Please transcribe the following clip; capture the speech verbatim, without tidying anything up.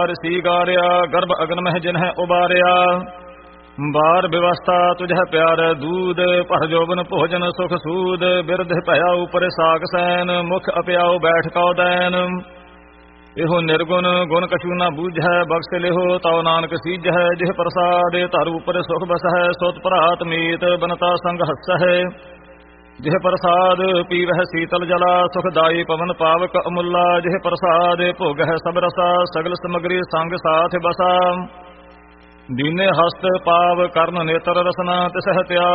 ਰਸੀ ਗਾਰਿਆ ਗਰਭ ਅਗਨ ਮਹਿ ਜਿਨਹਿ ਉਬਾਰਿਆ। ਬਾਰ ਵਿਵਸਥਾ ਤੁਝੈ ਪਿਆਰ ਦੂਧ ਭਰ ਜੋਬਨ ਭੋਜਨ ਸੁਖ ਸੂਦ। ਬਿਰਧ ਭਇਆ ਉਪਰ ਸਾਕ ਸੈਨ ਮੁਖ ਅਪਿਆਉ ਬੈਠ ਕਉ ਦੈਨ। ਇਹੋ ਨਿਰਗੁਣ ਗੁਣ ਕਛੂ ਨਾ ਬੂਝੈ ਬਖਸ਼ ਲਿਹੋ ਤਉ ਨਾਨਕ ਸੀਜੈ। ਜਿਹ ਪ੍ਰਸਾਦ ਧਰ ਉਪਰ ਸੁਖ ਬਸਹਿ ਸੁਤ ਭਰਾਤ ਮੀਤ ਬਨਤਾ ਸੰਗ ਹਸਹਿ। ਜਿਹ ਪ੍ਰਸਾਦ ਪੀਵਹਿ ਸੀਤਲ ਜਲਾ ਸੁਖਦਾਈ ਪਵਨ ਪਾਵਕ ਅਮੁੱਲਾ। ਜਿਹ ਪ੍ਰਸਾਦ ਭੋਗਹਿ ਸਭ ਰਸਾ ਸਗਲ ਸਮਗਰੀ ਸੰਗ ਸਾਥ ਬਸਾ। ਦੀਨੇ ਹਸਤ ਪਾਵ ਕਰਨ ਨੇਤਰ ਰਸਨਾ ਤਿਸਹਿ ਤਿਆ